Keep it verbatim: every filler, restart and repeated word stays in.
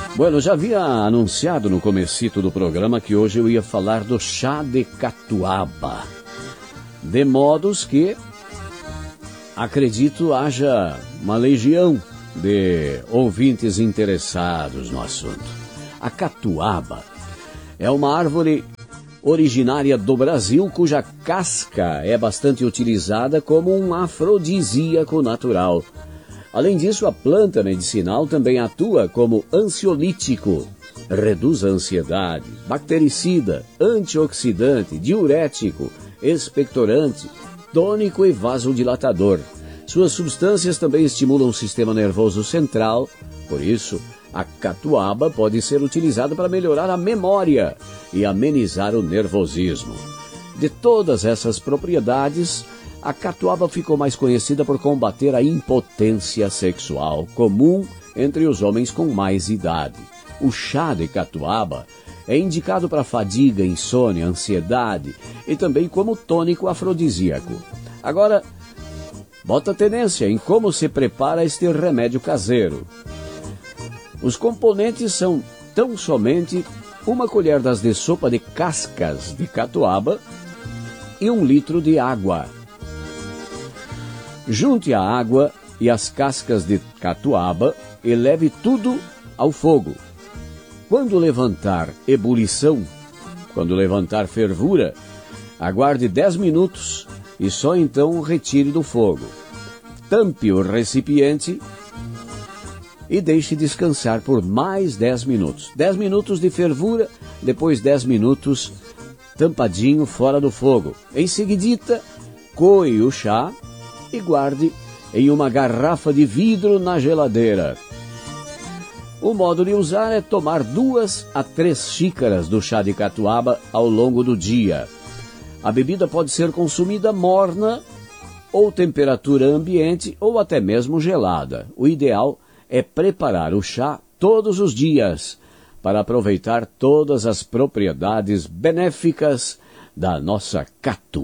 Bueno, eu já havia anunciado no comecito do programa que hoje eu ia falar do chá de catuaba. De modos que, acredito, haja uma legião de ouvintes interessados no assunto. A catuaba é uma árvore originária do Brasil, cuja casca é bastante utilizada como um afrodisíaco natural. Além disso, a planta medicinal também atua como ansiolítico, reduz a ansiedade, bactericida, antioxidante, diurético, expectorante, tônico e vasodilatador. Suas substâncias também estimulam o sistema nervoso central, por isso, a catuaba pode ser utilizada para melhorar a memória e amenizar o nervosismo. De todas essas propriedades, a catuaba ficou mais conhecida por combater a impotência sexual, comum entre os homens com mais idade. O chá de catuaba é indicado para fadiga, insônia, ansiedade e também como tônico afrodisíaco. Agora, bota tendência em como se prepara este remédio caseiro. Os componentes são tão somente uma colher das de sopa de cascas de catuaba e um litro de água. Junte a água e as cascas de catuaba e leve tudo ao fogo. Quando levantar ebulição, quando levantar fervura, aguarde dez minutos e só então retire do fogo. Tampe o recipiente e deixe descansar por mais dez minutos. dez minutos de fervura, depois dez minutos tampadinho fora do fogo. Em seguidita, coe o chá e guarde em uma garrafa de vidro na geladeira. O modo de usar é tomar duas a três xícaras do chá de catuaba ao longo do dia. A bebida pode ser consumida morna, ou temperatura ambiente, ou até mesmo gelada. O ideal é preparar o chá todos os dias, para aproveitar todas as propriedades benéficas da nossa catuaba.